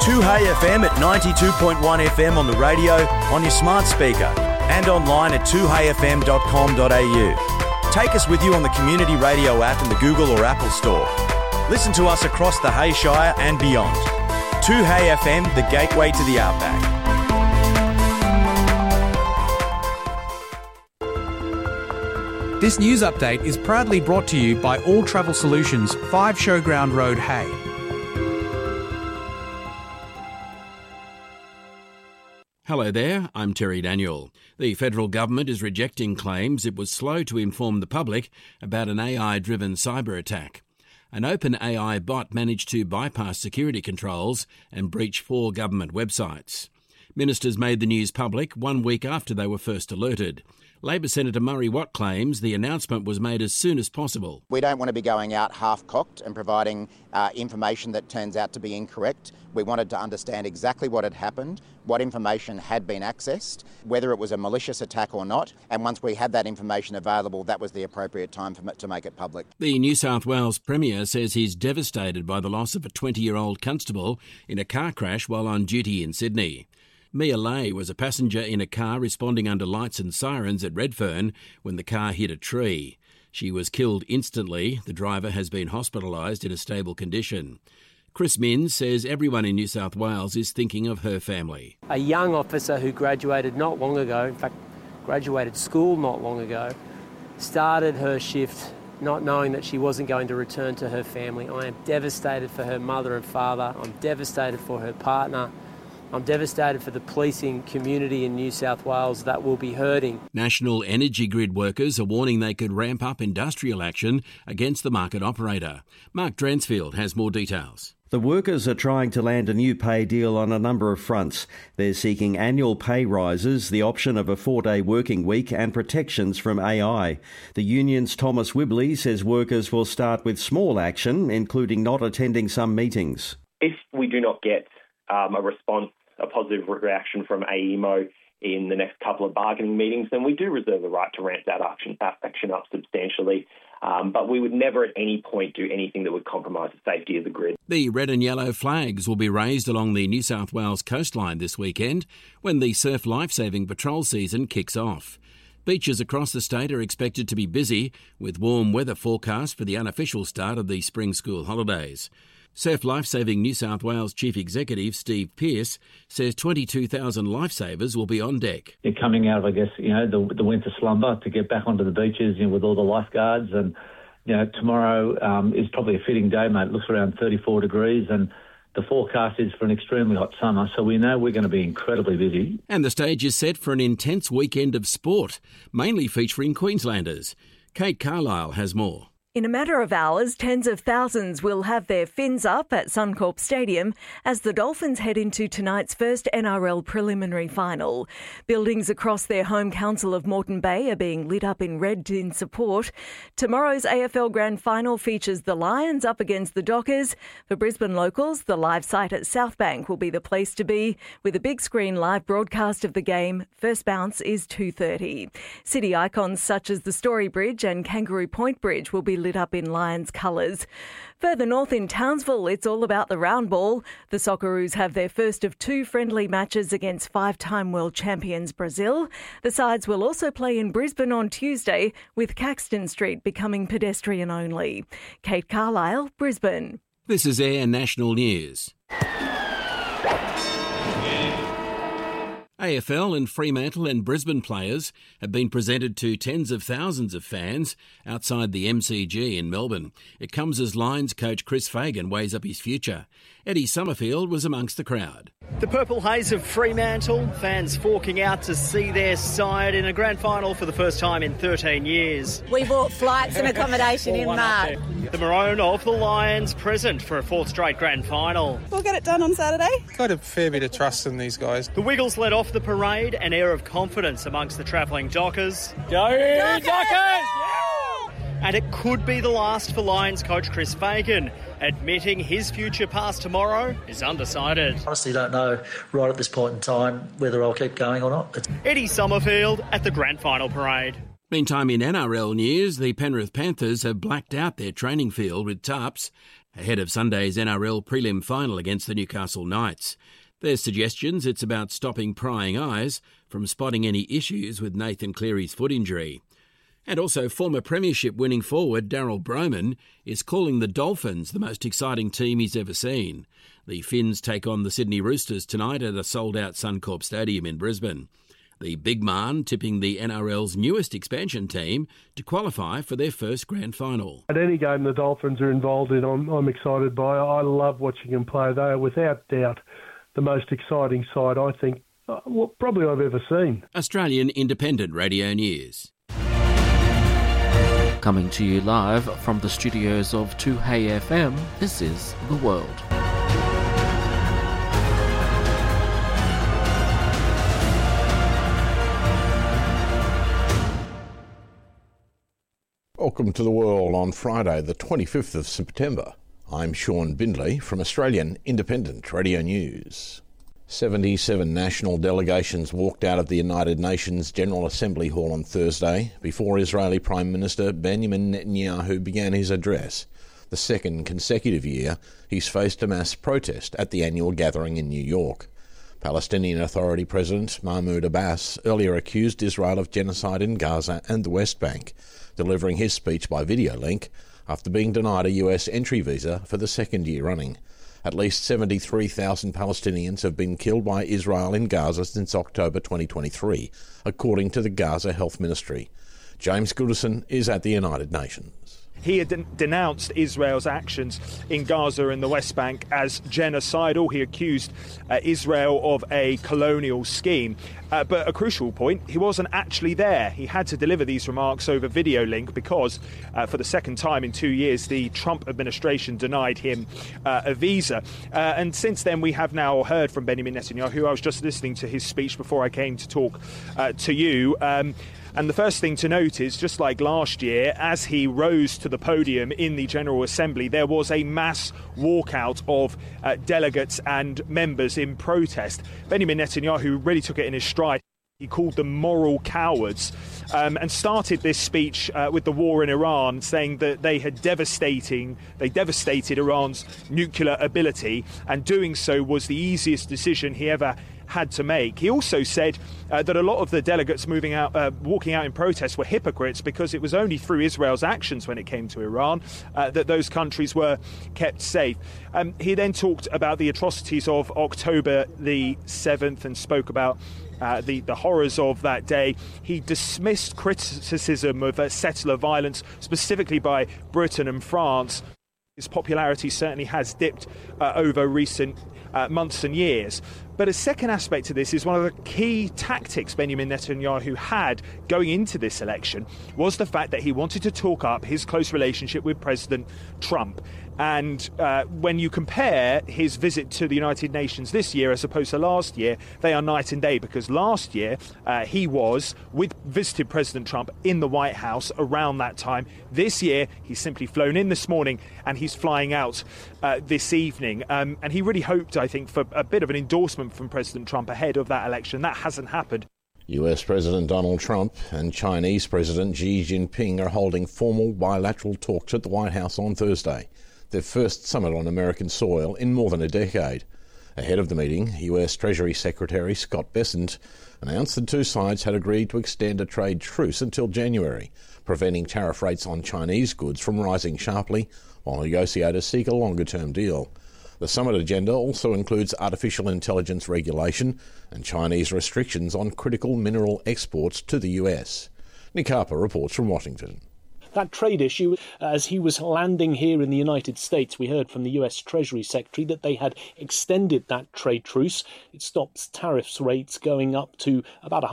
2Hey FM at 92.1 FM on the radio, on your smart speaker, and online at 2heyfm.com.au. Take us with you on the Community Radio app in the Google or Apple Store. Listen to us across the Hay Shire and beyond. 2Hey FM, the gateway to the outback. This news update is proudly brought to you by All Travel Solutions, 5 Showground Road, Hay. Hello there, I'm Terry Daniel. The federal government is rejecting claims it was slow to inform the public about an AI-driven cyber attack. An OpenAI bot managed to bypass security controls and breach 4 government websites. Ministers made the news public 1 week after they were first alerted. Labor Senator Murray Watt claims the announcement was made as soon as possible. We don't want to be going out half-cocked and providing information that turns out to be incorrect. We wanted to understand exactly what had happened, what information had been accessed, whether it was a malicious attack or not, and once we had that information available, that was the appropriate time to make it public. The New South Wales Premier says he's devastated by the loss of a 20-year-old constable in a car crash while on duty in Sydney. Mia Lay was a passenger in a car responding under lights and sirens at Redfern when the car hit a tree. She was killed instantly. The driver has been hospitalised in a stable condition. Chris Minns says everyone in New South Wales is thinking of her family. A young officer who graduated not long ago, in fact, graduated school not long ago, started her shift not knowing that she wasn't going to return to her family. I am devastated for her mother and father. I'm devastated for her partner. I'm devastated for the policing community in New South Wales that will be hurting. National Energy Grid workers are warning they could ramp up industrial action against the market operator. Mark Dransfield has more details. The workers are trying to land a new pay deal on a number of fronts. They're seeking annual pay rises, the option of a 4-day working week and protections from AI. The union's Thomas Wibley says workers will start with small action, including not attending some meetings. If we do not get a response, a positive reaction from AEMO in the next couple of bargaining meetings, then we do reserve the right to ramp that action up substantially. But we would never at any point do anything that would compromise the safety of the grid. The red and yellow flags will be raised along the New South Wales coastline this weekend when the surf lifesaving patrol season kicks off. Beaches across the state are expected to be busy with warm weather forecast for the unofficial start of the spring school holidays. Surf Lifesaving New South Wales Chief Executive Steve Pearce says 22,000 lifesavers will be on deck. You're coming out of, the winter slumber to get back onto the beaches, with all the lifeguards. And, tomorrow is probably a fitting day, mate. It looks around 34 degrees and the forecast is for an extremely hot summer, so we know we're going to be incredibly busy. And the stage is set for an intense weekend of sport, mainly featuring Queenslanders. Kate Carlisle has more. In a matter of hours, tens of thousands will have their fins up at Suncorp Stadium as the Dolphins head into tonight's first NRL preliminary final. Buildings across their home council of Moreton Bay are being lit up in red in support. Tomorrow's AFL Grand Final features the Lions up against the Dockers. For Brisbane locals, the live site at Southbank will be the place to be, with a big screen live broadcast of the game. First bounce is 2:30. City icons such as the Story Bridge and Kangaroo Point Bridge will be lit up in Lions colours. Further north in Townsville, it's all about the round ball. The Socceroos have their first of 2 friendly matches against 5-time world champions Brazil. The sides will also play in Brisbane on Tuesday, with Caxton Street becoming pedestrian only. Kate Carlisle, Brisbane. This is Air National News. AFL and Fremantle and Brisbane players have been presented to tens of thousands of fans outside the MCG in Melbourne. It comes as Lions coach Chris Fagan weighs up his future. Eddie Summerfield was amongst the crowd. The Purple Haze of Fremantle, fans forking out to see their side in a grand final for the first time in 13 years. We bought flights and accommodation in March. The Maroon of the Lions present for a 4th straight grand final. We'll get it done on Saturday. Got a fair bit of trust in these guys. The Wiggles led off the parade, an air of confidence amongst the travelling Dockers. Go Dockers! Yeah! And it could be the last for Lions coach Chris Fagan, admitting his future past tomorrow is undecided. Honestly don't know right at this point in time whether I'll keep going or not. Eddie Summerfield at the grand final parade. Meantime, in NRL news, the Penrith Panthers have blacked out their training field with tarps ahead of Sunday's NRL prelim final against the Newcastle Knights. There's suggestions it's about stopping prying eyes from spotting any issues with Nathan Cleary's foot injury. And also former premiership winning forward Daryl Broman is calling the Dolphins the most exciting team he's ever seen. The Finns take on the Sydney Roosters tonight at a sold-out Suncorp Stadium in Brisbane. The Big Man tipping the NRL's newest expansion team to qualify for their first grand final. At any game the Dolphins are involved in, I'm excited by. I love watching them play. They are without doubt the most exciting side, I think, probably I've ever seen. Australian Independent Radio News. Coming to you live from the studios of 2HeyFM, this is The World. Welcome to The World on Friday, the 25th of September. I'm Sean Bindley from Australian Independent Radio News. 77 national delegations walked out of the United Nations General Assembly Hall on Thursday before Israeli Prime Minister Benjamin Netanyahu began his address, the second consecutive year he's faced a mass protest at the annual gathering in New York. Palestinian Authority President Mahmoud Abbas earlier accused Israel of genocide in Gaza and the West Bank, delivering his speech by video link after being denied a US entry visa for the second year running. At least 73,000 Palestinians have been killed by Israel in Gaza since October 2023, according to the Gaza Health Ministry. James Goodison is at the United Nations. He had denounced Israel's actions in Gaza and the West Bank as genocidal. He accused Israel of a colonial scheme. But a crucial point, he wasn't actually there. He had to deliver these remarks over video link because for the second time in 2 years, the Trump administration denied him a visa. And since then, we have now heard from Benjamin Netanyahu. I was just listening to his speech before I came to talk to you. And the first thing to note is, just like last year, as he rose to the podium in the General Assembly, there was a mass walkout of delegates and members in protest. Benjamin Netanyahu really took it in his stride. He called them moral cowards and started this speech with the war in Iran, saying that they devastated Iran's nuclear ability, and doing so was the easiest decision he ever had to make. He also said that a lot of the delegates walking out in protest were hypocrites because it was only through Israel's actions when it came to Iran that those countries were kept safe. He then talked about the atrocities of October the 7th and spoke about the horrors of that day. He dismissed criticism of settler violence, specifically by Britain and France. His popularity certainly has dipped over recent months and years. But a second aspect to this is one of the key tactics Benjamin Netanyahu had going into this election was the fact that he wanted to talk up his close relationship with President Trump. And when you compare his visit to the United Nations this year as opposed to last year, they are night and day, because last year he visited President Trump in the White House around that time. This year, he's simply flown in this morning and he's flying out this evening. And he really hoped, I think, for a bit of an endorsement from President Trump ahead of that election. That hasn't happened. US President Donald Trump and Chinese President Xi Jinping are holding formal bilateral talks at the White House on Thursday, their first summit on American soil in more than a decade. Ahead of the meeting, US Treasury Secretary Scott Bessent announced the two sides had agreed to extend a trade truce until January, preventing tariff rates on Chinese goods from rising sharply, while negotiators seek a longer-term deal. The summit agenda also includes artificial intelligence regulation and Chinese restrictions on critical mineral exports to the US. Nick Harper reports from Washington. That trade issue, as he was landing here in the United States, we heard from the US Treasury Secretary that they had extended that trade truce. It stops tariffs rates going up to about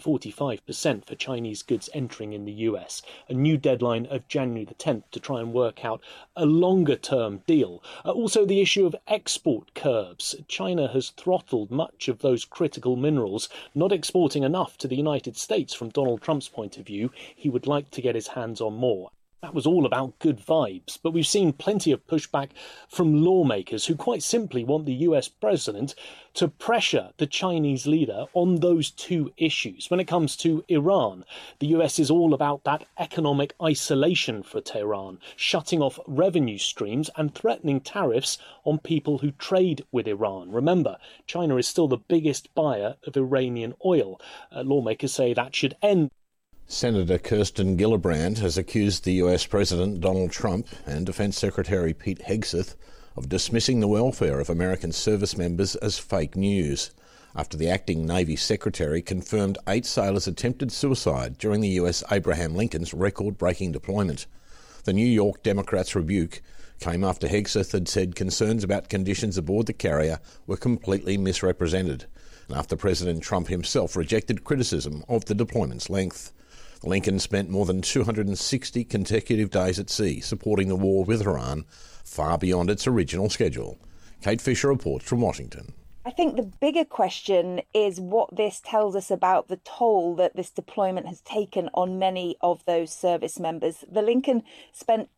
145% for Chinese goods entering in the US. A new deadline of January the 10th to try and work out a longer-term deal. Also, the issue of export curbs. China has throttled much of those critical minerals, not exporting enough to the United States from Donald Trump's point of view. He would like to get his hands on more. That was all about good vibes, but we've seen plenty of pushback from lawmakers who quite simply want the US president to pressure the Chinese leader on those two issues. When it comes to Iran, the US is all about that economic isolation for Tehran, shutting off revenue streams and threatening tariffs on people who trade with Iran. Remember, China is still the biggest buyer of Iranian oil. Lawmakers say that should end. Senator Kirsten Gillibrand has accused the US President Donald Trump and Defence Secretary Pete Hegseth of dismissing the welfare of American service members as fake news, after the acting Navy Secretary confirmed 8 sailors attempted suicide during the US Abraham Lincoln's record-breaking deployment. The New York Democrats' rebuke came after Hegseth had said concerns about conditions aboard the carrier were completely misrepresented, and after President Trump himself rejected criticism of the deployment's length. Lincoln spent more than 260 consecutive days at sea supporting the war with Iran, far beyond its original schedule. Kate Fisher reports from Washington. I think the bigger question is what this tells us about the toll that this deployment has taken on many of those service members. The Lincoln spent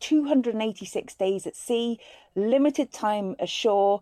286 days at sea, limited time ashore,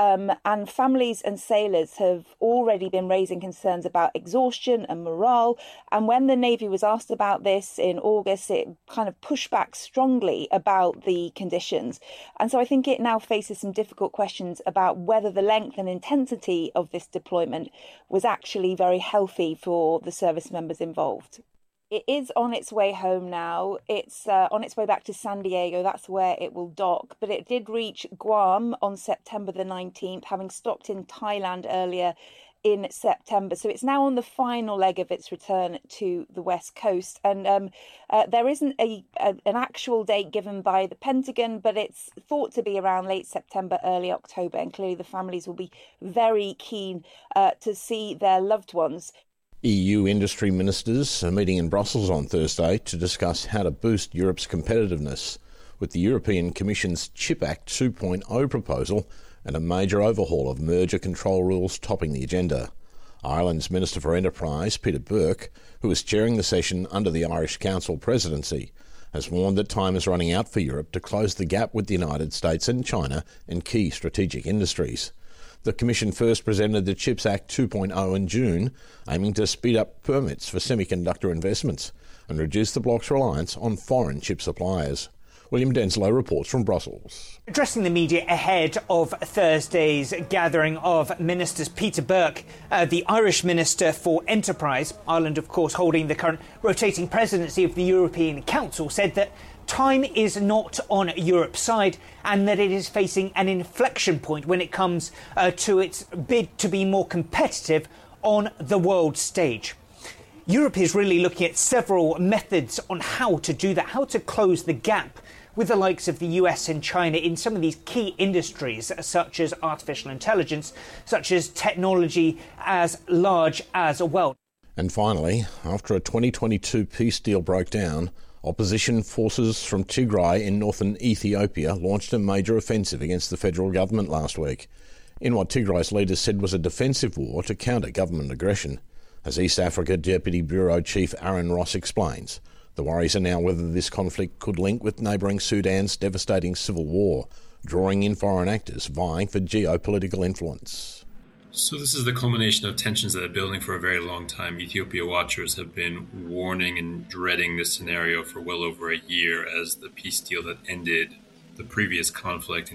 and families and sailors have already been raising concerns about exhaustion and morale. And when the Navy was asked about this in August, it kind of pushed back strongly about the conditions. And so I think it now faces some difficult questions about whether the length and intensity of this deployment was actually very healthy for the service members involved. It is on its way home now. It's on its way back to San Diego. That's where it will dock. But it did reach Guam on September the 19th, having stopped in Thailand earlier in September. So it's now on the final leg of its return to the West Coast. And there isn't an actual date given by the Pentagon, but it's thought to be around late September, early October. And clearly the families will be very keen to see their loved ones. EU industry ministers are meeting in Brussels on Thursday to discuss how to boost Europe's competitiveness, with the European Commission's CHIP Act 2.0 proposal and a major overhaul of merger control rules topping the agenda. Ireland's Minister for Enterprise, Peter Burke, who is chairing the session under the Irish Council presidency, has warned that time is running out for Europe to close the gap with the United States and China in key strategic industries. The Commission first presented the CHIPS Act 2.0 in June, aiming to speed up permits for semiconductor investments and reduce the bloc's reliance on foreign chip suppliers. William Denslow reports from Brussels. Addressing the media ahead of Thursday's gathering of ministers, Peter Burke, the Irish Minister for Enterprise, Ireland of course holding the current rotating presidency of the European Council, said that time is not on Europe's side and that it is facing an inflection point when it comes to its bid to be more competitive on the world stage. Europe is really looking at several methods on how to do that, how to close the gap with the likes of the US and China in some of these key industries, such as artificial intelligence, such as technology as large as well. And finally, after a 2022 peace deal broke down, opposition forces from Tigray in northern Ethiopia launched a major offensive against the federal government last week, in what Tigray's leaders said was a defensive war to counter government aggression. As East Africa Deputy Bureau Chief Aaron Ross explains, the worries are now whether this conflict could link with neighbouring Sudan's devastating civil war, drawing in foreign actors vying for geopolitical influence. So this is the culmination of tensions that are building for a very long time. Ethiopia watchers have been warning and dreading this scenario for well over a year as the peace deal that ended the previous conflict in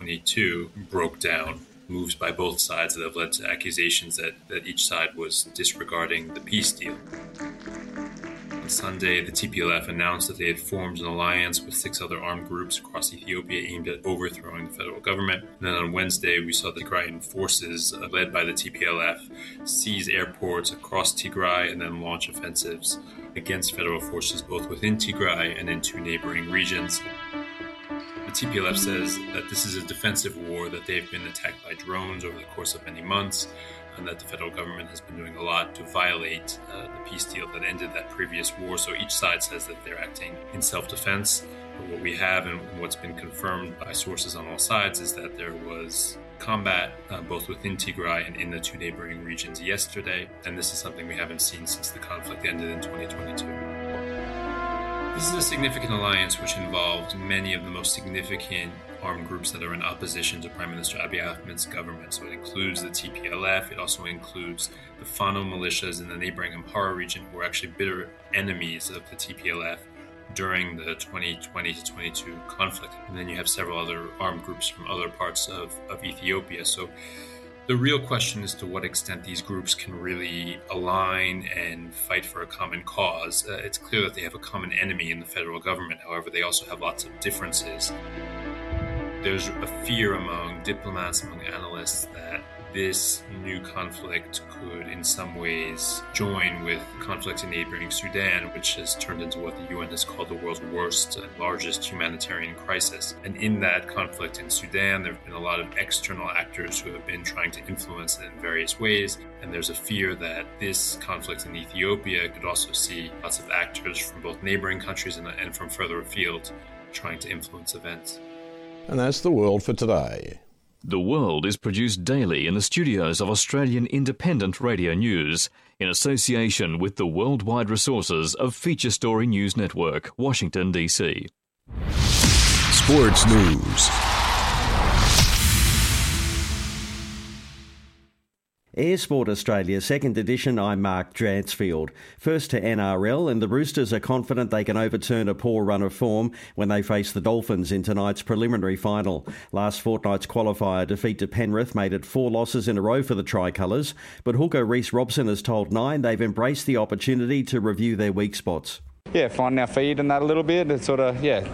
2022 broke down. Moves by both sides that have led to accusations that each side was disregarding the peace deal. On Sunday, the TPLF announced that they had formed an alliance with 6 other armed groups across Ethiopia aimed at overthrowing the federal government. And then on Wednesday, we saw the Tigrayan forces, led by the TPLF, seize airports across Tigray and then launch offensives against federal forces both within Tigray and in 2 neighboring regions. The TPLF says that this is a defensive war, that they've been attacked by drones over the course of many months, and that the federal government has been doing a lot to violate the peace deal that ended that previous war. So each side says that they're acting in self-defense. But what we have and what's been confirmed by sources on all sides is that there was combat both within Tigray and in the 2 neighboring regions yesterday. And this is something we haven't seen since the conflict ended in 2022. This is a significant alliance which involved many of the most significant armed groups that are in opposition to Prime Minister Abiy Ahmed's government. So it includes the TPLF, it also includes the Fano militias in the neighboring Amhara region, who are actually bitter enemies of the TPLF during the 2020 to 22 conflict. And then you have several other armed groups from other parts of Ethiopia. So the real question is to what extent these groups can really align and fight for a common cause. It's clear that they have a common enemy in the federal government. However, they also have lots of differences. There's a fear among diplomats, among analysts, that this new conflict could in some ways join with conflict in neighboring Sudan, which has turned into what the UN has called the world's worst and largest humanitarian crisis. And in that conflict in Sudan, there have been a lot of external actors who have been trying to influence it in various ways. And there's a fear that this conflict in Ethiopia could also see lots of actors from both neighboring countries and from further afield trying to influence events. And that's the world for today. The World is produced daily in the studios of Australian Independent Radio News in association with the worldwide resources of Feature Story News Network, Washington, D.C. Sports News. Air Sport Australia, second edition, I'm Mark Dransfield. First to NRL, and the Roosters are confident they can overturn a poor run of form when they face the Dolphins in tonight's preliminary final. Last fortnight's qualifier defeat to Penrith made it 4 losses in a row for the Tricolours, but hooker Reece Robson has told Nine they've embraced the opportunity to review their weak spots. Yeah, finding our feet and that a little bit. It's sort of,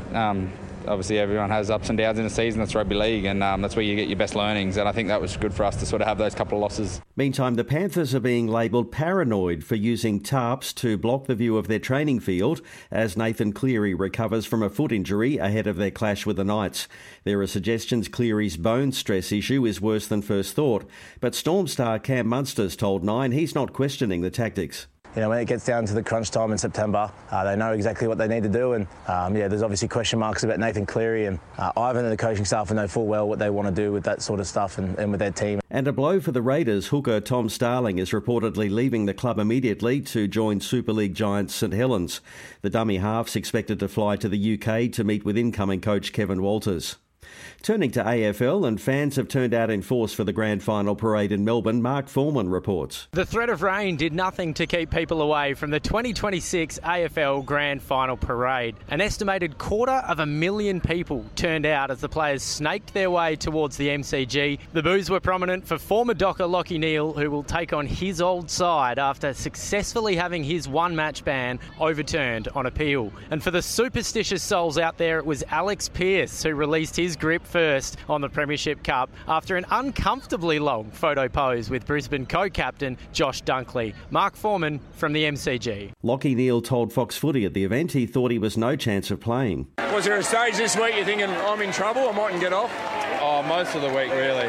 obviously everyone has ups and downs in the season. That's rugby league, and that's where you get your best learnings. And I think that was good for us to sort of have those couple of losses. Meantime, the Panthers are being labelled paranoid for using tarps to block the view of their training field as Nathan Cleary recovers from a foot injury ahead of their clash with the Knights. There are suggestions Cleary's bone stress issue is worse than first thought, but Storm star Cam Munster's told Nine he's not questioning the tactics. You know, when it gets down to the crunch time in September, they know exactly what they need to do. And, there's obviously question marks about Nathan Cleary, and Ivan and the coaching staff know full well what they want to do with that sort of stuff and with their team. And a blow for the Raiders. Hooker Tom Starling is reportedly leaving the club immediately to join Super League giants St Helens. The dummy half's expected to fly to the UK to meet with incoming coach Kevin Walters. Turning to AFL, and fans have turned out in force for the grand final parade in Melbourne. Mark Foreman reports. The threat of rain did nothing to keep people away from the 2026 AFL grand final parade. An estimated 250,000 people turned out as the players snaked their way towards the MCG. The boos were prominent for former Docker Lachie Neale, who will take on his old side after successfully having his one-match ban overturned on appeal. And for the superstitious souls out there, it was Alex Pearce who released his grip first on the Premiership Cup after an uncomfortably long photo pose with Brisbane co-captain Josh Dunkley. Mark Foreman from the MCG. Lachie Neale told Fox Footy at the event he thought he was no chance of playing. Was there a stage this week you're thinking, I'm in trouble, I mightn't get off? Oh, most of the week, really,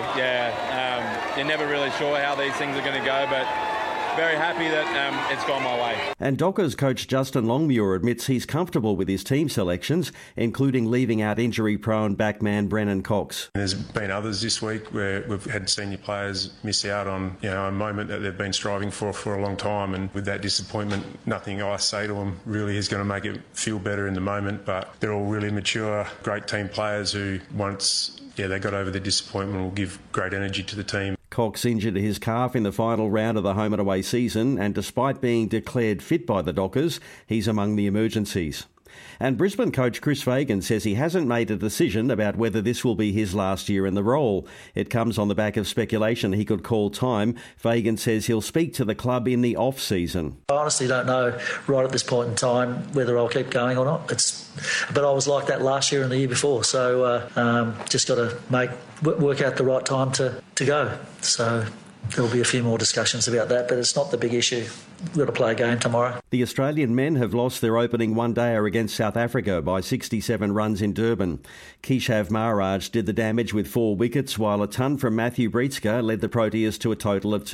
yeah. You're never really sure how these things are going to go, but very happy that it's gone my way. And Dockers coach Justin Longmuir admits he's comfortable with his team selections, including leaving out injury-prone backman Brennan Cox. There's been others this week where we've had senior players miss out on a moment that they've been striving for a long time, and with that disappointment, nothing I say to them really is going to make it feel better in the moment, but they're all really mature, great team players who once they got over the disappointment will give great energy to the team. Cox injured his calf in the final round of the home and away season, and despite being declared fit by the Dockers, he's among the emergencies. And Brisbane coach Chris Fagan says he hasn't made a decision about whether this will be his last year in the role. It comes on the back of speculation he could call time. Fagan says he'll speak to the club in the off-season. I honestly don't know right at this point in time whether I'll keep going or not. But I was like that last year and the year before, so just got to work out the right time to go. So there'll be a few more discussions about that, but it's not the big issue. We've got to play a game tomorrow. The Australian men have lost their opening one-dayer against South Africa by 67 runs in Durban. Keshav Maharaj did the damage with 4 wickets, while a ton from Matthew Breitsker led the Proteas to a total of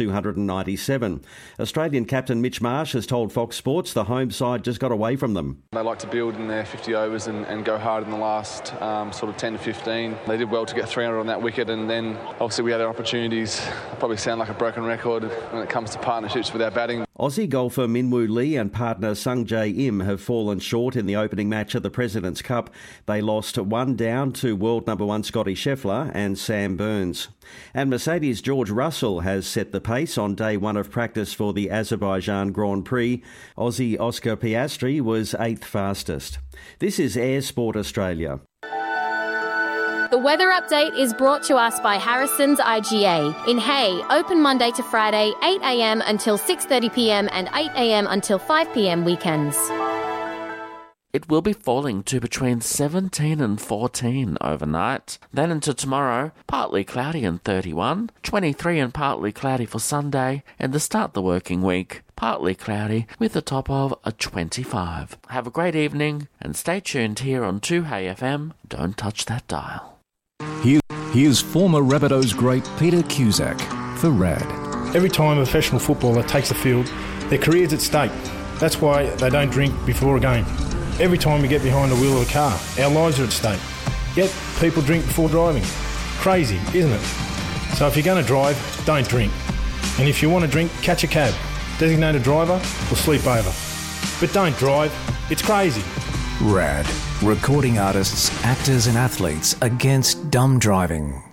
297. Australian captain Mitch Marsh has told Fox Sports the home side just got away from them. They like to build in their 50 overs and go hard in the last sort of 10 to 15. They did well to get 300 on that wicket, and then obviously we had our opportunities. I probably sound like a broken record when it comes to partnerships with our batting. Aussie golfer Minwoo Lee and partner Sung Jae Im have fallen short in the opening match of the President's Cup. They lost 1 down to world number 1 Scotty Scheffler and Sam Burns. And Mercedes' George Russell has set the pace on day 1 of practice for the Azerbaijan Grand Prix. Aussie Oscar Piastri was 8th fastest. This is Air Sport Australia. The weather update is brought to us by Harrison's IGA. In Hay, open Monday to Friday, 8 a.m. until 6:30 p.m. and 8 a.m. until 5 p.m. weekends. It will be falling to between 17 and 14 overnight. Then into tomorrow, partly cloudy and 31, 23 and partly cloudy for Sunday, and to start the working week, partly cloudy with a top of a 25. Have a great evening and stay tuned here on 2Hey FM. Don't touch that dial. Here's former Rabbitohs great Peter Cusack for RAD. Every time a professional footballer takes the field, their career's at stake. That's why they don't drink before a game. Every time we get behind the wheel of a car, our lives are at stake. Yet people drink before driving. Crazy, isn't it? So if you're going to drive, don't drink. And if you want to drink, catch a cab, designate a driver or sleep over. But don't drive. It's crazy. RAD. Recording artists, actors and athletes against dumb driving.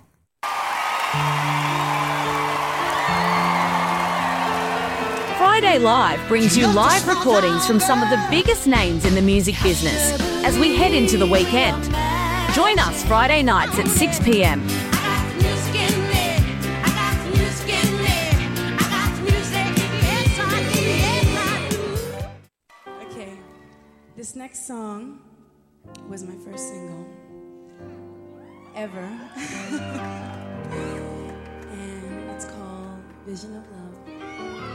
Friday Live brings you live recordings from some of the biggest names in the music business as we head into the weekend. Join us Friday nights at 6 p.m. Okay, this next song was my first single ever. And it's called Vision of Love.